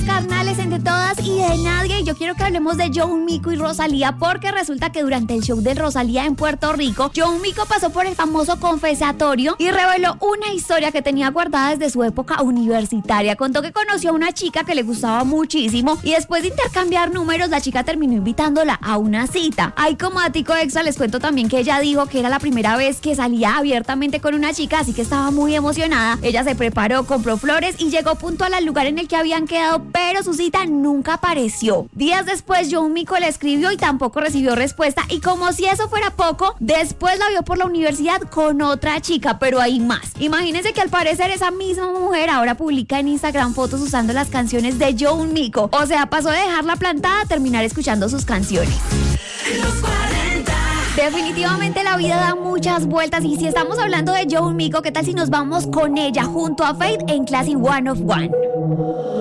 Carnales entre todas y de nadie, yo quiero que hablemos de Joe Mico y Rosalía, porque resulta que durante el show de Rosalía en Puerto Rico, Joe Mico pasó por el famoso confesatorio y reveló una historia que tenía guardada desde su época universitaria. Contó que conoció a una chica que le gustaba muchísimo y después de intercambiar números, la chica terminó invitándola a una cita. Ay, como datico extra, les cuento también que ella dijo que era la primera vez que salía abiertamente con una chica, así que estaba muy emocionada. Ella se preparó, compró flores y llegó puntual al lugar en el que habían quedado, pero su cita nunca apareció. Días después, Joe Mico le escribió y tampoco recibió respuesta, y como si eso fuera poco, después la vio por la universidad con otra chica, pero hay más. Imagínense que al parecer esa misma mujer ahora publica en Instagram fotos usando las canciones de Joe Mico. O sea, pasó de dejarla plantada a terminar escuchando sus canciones. Los 40. Definitivamente la vida da muchas vueltas, y si estamos hablando de Joe Mico, ¿qué tal si nos vamos con ella junto a Faith en Classy 101?